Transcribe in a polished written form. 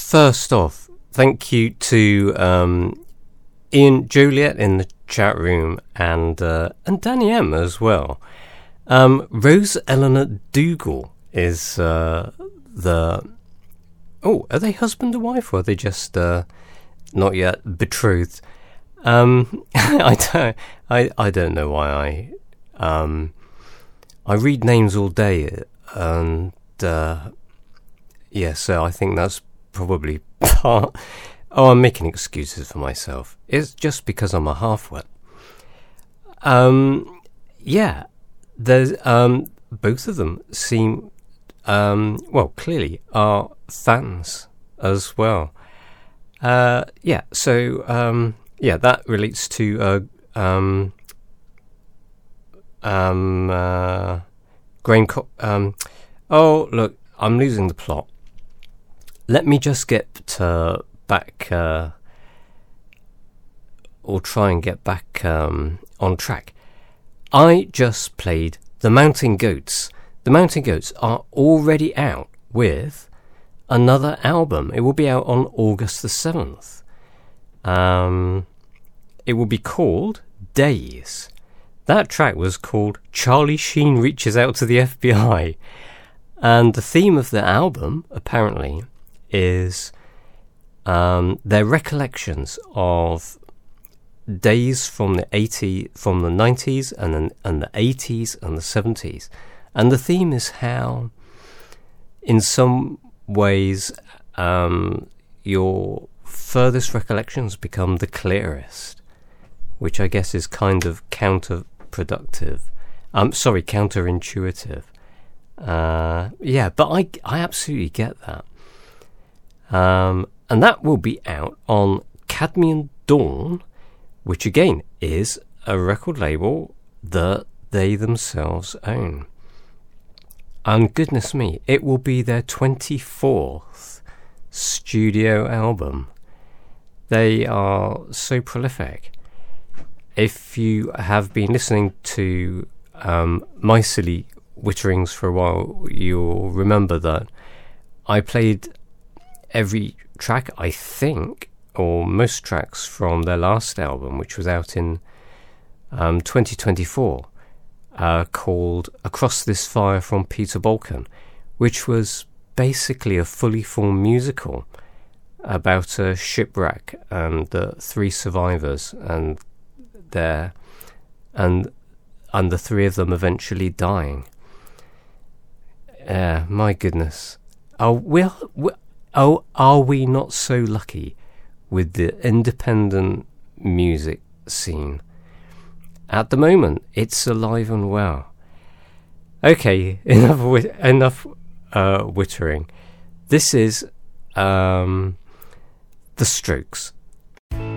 first off, thank you to Ian Juliet in the chat room and Danny M as well. Rose Eleanor Dougal is the... Oh, are they husband and wife, or are they just not yet betrothed? I don't know why I read names all day, and so I think that's probably part. Oh, I'm making excuses for myself. It's just because I'm a half-wet. There's both of them seem clearly are fans as well. That relates to Graham. Oh, look, I'm losing the plot. Let me just get back, or try and get back on track. I just played The Mountain Goats. The Mountain Goats are already out with another album. It will be out on August the 7th. It will be called Days. That track was called Charlie Sheen Reaches Out to the FBI. And the theme of the album, apparently, is their recollections of days from the 90s and the 80s and the 70s. And the theme is how, in some ways, your furthest recollections become the clearest, which I guess is kind of counterintuitive. But I absolutely get that. And that will be out on Cadmium Dawn, which again is a record label that they themselves own. And goodness me, it will be their 24th studio album. They are so prolific. If you have been listening to my silly witterings for a while, you'll remember that I played every track, I think, or most tracks from their last album, which was out in 2024, called Across This Fire from Peter Balkan, which was basically a fully formed musical about a shipwreck and the three survivors and the three of them eventually dying. My goodness. Are we not so lucky with the independent music scene? At the moment, it's alive and well. Okay, enough wittering. This is The Strokes.